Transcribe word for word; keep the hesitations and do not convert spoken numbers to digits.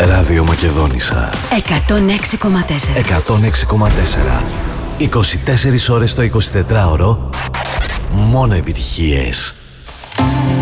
Ράδιο Μακεδόνισσα εκατόν έξι κόμμα τέσσερα. εκατόν έξι κόμμα τέσσερα. είκοσι τέσσερις ώρες το εικοσιτετράωρο. Μόνο επιτυχίες.